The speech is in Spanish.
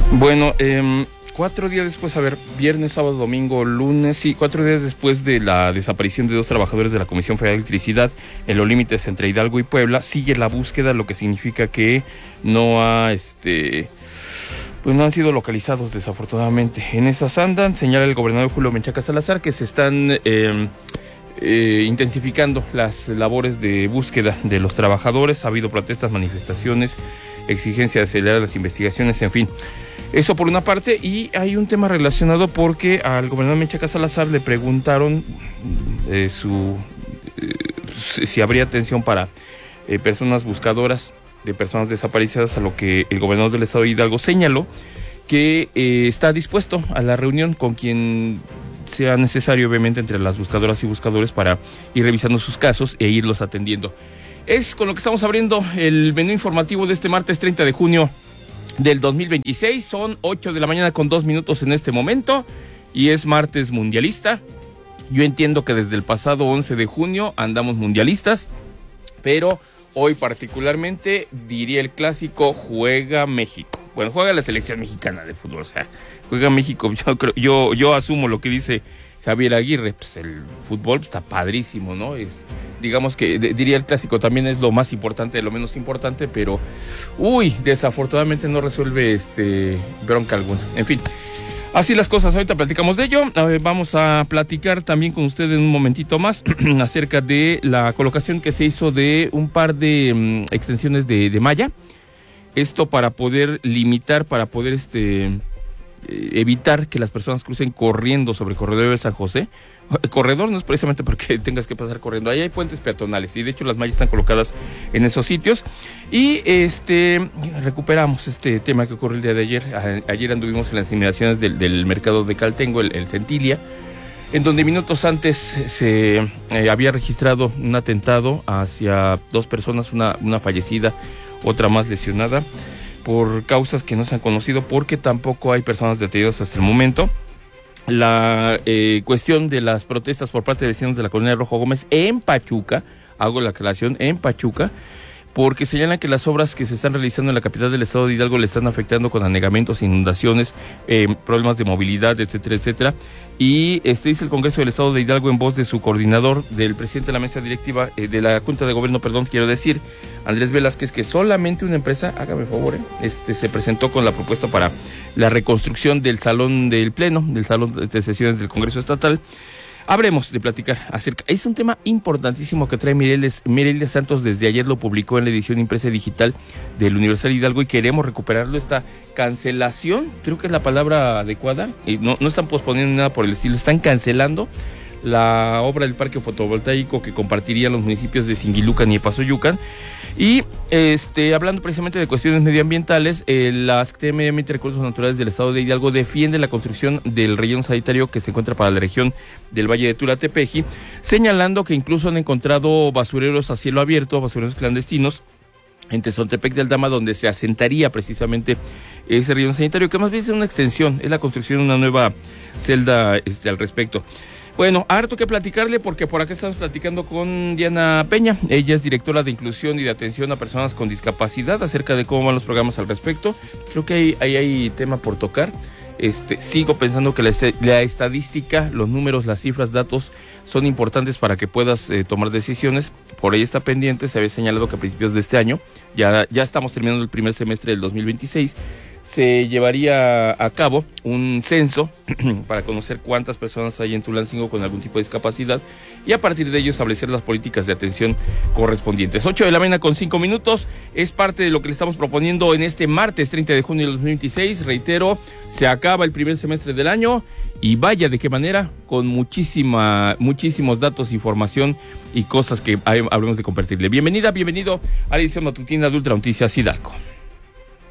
Bueno, 4 días después, viernes, sábado, domingo, lunes, sí, 4 días después de la desaparición de 2 trabajadores de la Comisión Federal de Electricidad en los límites entre Hidalgo y Puebla, sigue la búsqueda, lo que significa que no no han sido localizados, desafortunadamente. En esas andan, señala el gobernador Julio Menchaca Salazar, que se están intensificando las labores de búsqueda de los trabajadores. Ha habido protestas, manifestaciones, exigencia de acelerar las investigaciones, en fin. Eso por una parte, y hay un tema relacionado porque al gobernador Menchaca Salazar le preguntaron si habría atención para personas buscadoras de personas desaparecidas, a lo que el gobernador del estado de Hidalgo señaló que está dispuesto a la reunión con quien sea necesario, obviamente, entre las buscadoras y buscadores para ir revisando sus casos e irlos atendiendo. Es con lo que estamos abriendo el menú informativo de este martes 30 de junio del 2026. Son 8 de la mañana con 2 minutos en este momento y es martes mundialista. Yo entiendo que desde el pasado 11 de junio andamos mundialistas, pero hoy particularmente diría el clásico: juega México. Bueno, juega la selección mexicana de fútbol, o sea, juega México. Yo asumo lo que dice Javier Aguirre, pues el fútbol está padrísimo, ¿no? Digamos que diría el clásico también es lo más importante de lo menos importante, pero desafortunadamente no resuelve bronca alguna. En fin, así las cosas, ahorita platicamos de ello. Vamos a platicar también con usted en un momentito más acerca de la colocación que se hizo de un par de extensiones de malla. Esto para poder limitar, para poder evitar que las personas crucen corriendo sobre el corredor de San José. El corredor no es precisamente porque tengas que pasar corriendo, ahí hay puentes peatonales y de hecho las mallas están colocadas en esos sitios. Y recuperamos este tema que ocurrió el día de ayer. Ayer anduvimos en las inmediaciones del mercado de Caltengo, el Centilia, en donde minutos antes se había registrado un atentado hacia 2 personas, una fallecida, otra más lesionada, por causas que no se han conocido, porque tampoco hay personas detenidas hasta el momento. La cuestión de las protestas por parte de vecinos de la colonia Rojo Gómez en Pachuca, hago la aclaración, en Pachuca, porque señalan que las obras que se están realizando en la capital del estado de Hidalgo le están afectando con anegamientos, inundaciones, problemas de movilidad, etcétera, etcétera. Y dice el Congreso del estado de Hidalgo en voz de su coordinador, del presidente de la mesa directiva, de la Junta de Gobierno, quiero decir, Andrés Velázquez, que solamente una empresa, hágame el favor, se presentó con la propuesta para la reconstrucción del salón del Pleno, del salón de sesiones del Congreso Estatal. Habremos de platicar acerca. Es un tema importantísimo que trae Mireles Santos. Desde ayer lo publicó en la edición impresa digital del Universal Hidalgo y queremos recuperarlo. Esta cancelación, creo que es la palabra adecuada. No están posponiendo nada por el estilo, están cancelando la obra del parque fotovoltaico que compartirían los municipios de Singilucan y Epazoyucan. Y hablando precisamente de cuestiones medioambientales, la Secretaría de Medio Ambiente y Recursos Naturales del estado de Hidalgo defiende la construcción del relleno sanitario que se encuentra para la región del Valle de Tula-Tepeji, señalando que incluso han encontrado basureros a cielo abierto, basureros clandestinos, en Tezontepec de Aldama, donde se asentaría precisamente ese relleno sanitario, que más bien es una extensión, es la construcción de una nueva celda al respecto. Bueno, harto que platicarle porque por acá estamos platicando con Diana Peña. Ella es directora de inclusión y de atención a personas con discapacidad, acerca de cómo van los programas al respecto. Creo que ahí hay tema por tocar. Sigo pensando que la estadística, los números, las cifras, datos son importantes para que puedas tomar decisiones. Por ahí está pendiente, se había señalado que a principios de este año, ya estamos terminando el primer semestre del 2026, se llevaría a cabo un censo para conocer cuántas personas hay en Tulancingo con algún tipo de discapacidad y a partir de ello establecer las políticas de atención correspondientes. 8 de la mañana con 5 minutos, es parte de lo que le estamos proponiendo en este martes 30 de junio del 2026. Reitero, se acaba el primer semestre del año y vaya de qué manera, con muchísimos datos, información y cosas que habremos de compartirle. Bienvenido a la edición matutina de Ultra Noticias Hidalgo.